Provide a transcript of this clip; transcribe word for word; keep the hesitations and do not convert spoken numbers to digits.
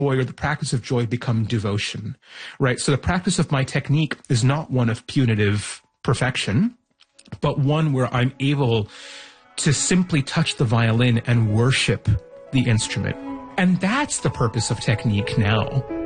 joy or the practice of joy become devotion, right? So the practice of my technique is not one of punitive perfection, but one where I'm able to simply touch the violin and worship the instrument. And that's the purpose of technique now.